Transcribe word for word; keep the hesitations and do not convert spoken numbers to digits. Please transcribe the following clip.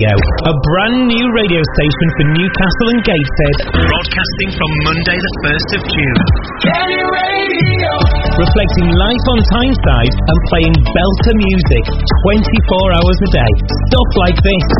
A brand new radio station for Newcastle and Gateshead, broadcasting from Monday the first of June. Kenny Radio! Reflecting life on Tyneside and playing belter music twenty-four hours a day. Stuff like this.